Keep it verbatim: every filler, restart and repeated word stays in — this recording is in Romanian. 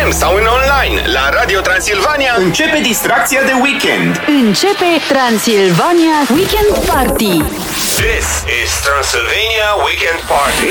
M sau în online la Radio Transilvania începe distracția de weekend. Începe Transilvania Weekend Party. This is Transylvania Weekend Party.